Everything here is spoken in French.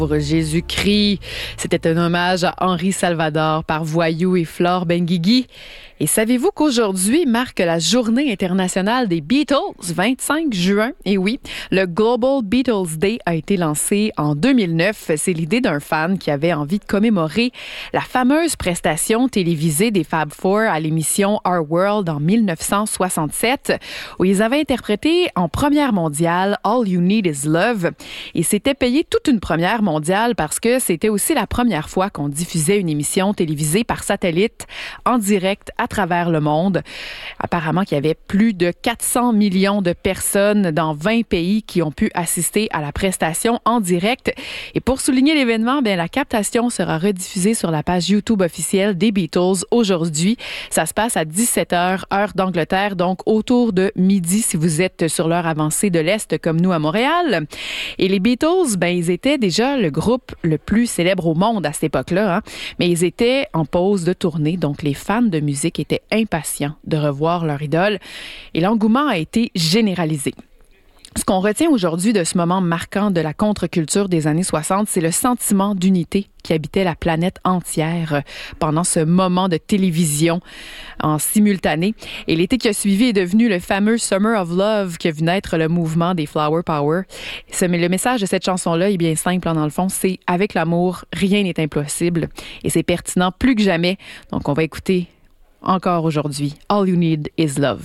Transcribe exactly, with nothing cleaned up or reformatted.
Pour Jésus-Christ, c'était un hommage à Henri Salvador par Voyou et Flore Benguigui. Et savez-vous qu'aujourd'hui marque la journée internationale des Beatles, vingt-cinq juin? Et oui, le Global Beatles Day a été lancé en deux mille neuf. C'est l'idée d'un fan qui avait envie de commémorer la fameuse prestation télévisée des Fab Four à l'émission Our World en mille neuf cent soixante-sept, où ils avaient interprété en première mondiale All You Need Is Love. Et c'était payé toute une première mondiale parce que c'était aussi la première fois qu'on diffusait une émission télévisée par satellite en direct à travers le monde. Apparemment qu'il y avait plus de quatre cents millions de personnes dans vingt pays qui ont pu assister à la prestation en direct. Et pour souligner l'événement, bien, la captation sera rediffusée sur la page YouTube officielle des Beatles aujourd'hui. Ça se passe à dix-sept heures, heure d'Angleterre, donc autour de midi si vous êtes sur l'heure avancée de l'Est comme nous à Montréal. Et les Beatles, ben, ils étaient déjà le groupe le plus célèbre au monde à cette époque-là, hein? Mais ils étaient en pause de tournée, donc les fans de musique étaient impatients de revoir leur idole et l'engouement a été généralisé. Ce qu'on retient aujourd'hui de ce moment marquant de la contre-culture des années soixante, c'est le sentiment d'unité qui habitait la planète entière pendant ce moment de télévision en simultané. Et l'été qui a suivi est devenu le fameux Summer of Love qui a vu naître le mouvement des Flower Power. Le message de cette chanson-là est bien simple, dans le fond, c'est « Avec l'amour, rien n'est impossible ». Et c'est pertinent plus que jamais. Donc, on va écouter encore aujourd'hui « All You Need Is Love ».